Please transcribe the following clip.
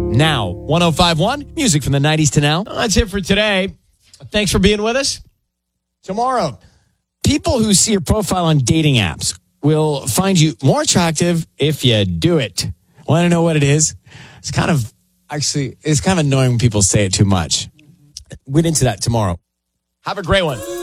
Now, 105.1, music from the 90s to now. That's it for today. Thanks for being with us. Tomorrow, People who see your profile on dating apps will find you more attractive if you do it. Want to know what it is? It's kind of annoying when people say it too much. We'll get into that tomorrow. have a great one.